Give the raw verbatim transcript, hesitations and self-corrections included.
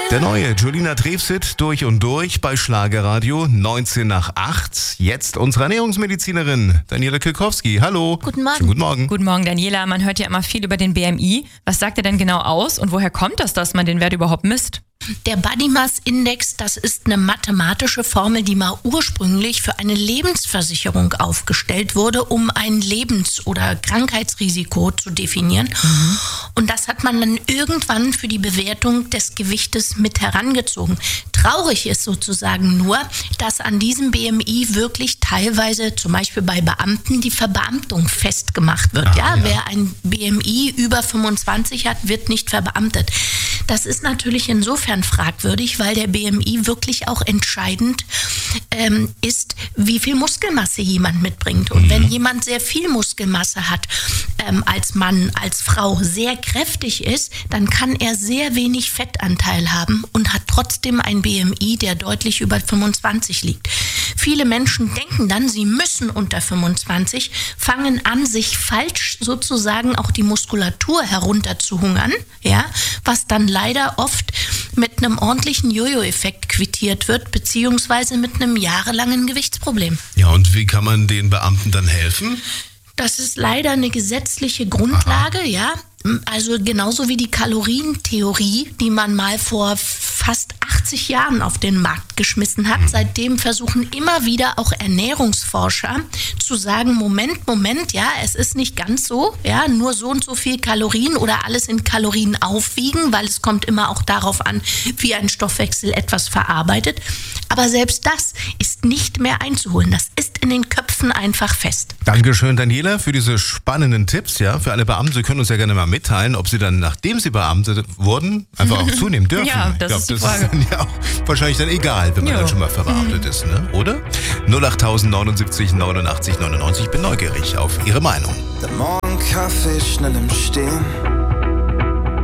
Der neue Julina Trefsit durch und durch bei Schlagerradio neunzehn nach acht. Jetzt unsere Ernährungsmedizinerin Daniela Kilkowski. Hallo. Guten Morgen. Schönen guten Morgen. Guten Morgen, Daniela. Man hört ja immer viel über den B M I. Was sagt er denn genau aus und woher kommt das, dass man den Wert überhaupt misst? Der Body Mass Index, das ist eine mathematische Formel, die mal ursprünglich für eine Lebensversicherung aufgestellt wurde, um ein Lebens- oder Krankheitsrisiko zu definieren. Mhm. Und das hat man dann irgendwann für die Bewertung des Gewichtes mit herangezogen. Traurig ist sozusagen nur, dass an diesem B M I wirklich teilweise, zum Beispiel bei Beamten, die Verbeamtung festgemacht wird. Ah, ja, ja, wer ein B M I über fünfundzwanzig hat, wird nicht verbeamtet. Das ist natürlich insofern fragwürdig, weil der B M I wirklich auch entscheidend ähm, ist, wie viel Muskelmasse jemand mitbringt. Und mhm. wenn jemand sehr viel Muskelmasse hat, ähm, als Mann, als Frau sehr kräftig ist, dann kann er sehr wenig Fettanteil haben und hat trotzdem ein B M I, der deutlich über fünfundzwanzig liegt. Viele Menschen denken dann, sie müssen unter fünfundzwanzig, fangen an, sich falsch sozusagen auch die Muskulatur herunterzuhungern, ja, was dann leider oft mit einem ordentlichen Jojo-Effekt quittiert wird, beziehungsweise mit einem jahrelangen Gewichtsproblem. Ja, und wie kann man den Beamten dann helfen? Das ist leider eine gesetzliche Grundlage, Aha. ja. Also genauso wie die Kalorientheorie, die man mal vor fast achtzig Jahren auf den Markt geschmissen hat. Seitdem versuchen immer wieder auch Ernährungsforscher zu sagen, Moment, Moment, ja, es ist nicht ganz so, ja, nur so und so viel Kalorien oder alles in Kalorien aufwiegen, weil es kommt immer auch darauf an, wie ein Stoffwechsel etwas verarbeitet. Aber selbst das ist nicht mehr einzuholen. Das ist in den Köpfen einfach fest. Dankeschön, Daniela, für diese spannenden Tipps. Ja, für alle Beamten. Sie können uns ja gerne mal mitteilen, ob Sie dann, nachdem Sie Beamte wurden, einfach auch zunehmen dürfen. Ja, das ich glaub, ist die das Frage. ist dann ja auch wahrscheinlich dann egal, wenn man Jo. dann schon mal verbeamtet ist, ne? Oder? null acht neunundsiebzig neunundachtzig neunundneunzig. Ich bin neugierig auf Ihre Meinung. Der Morgenkaffee schnell im Stehen.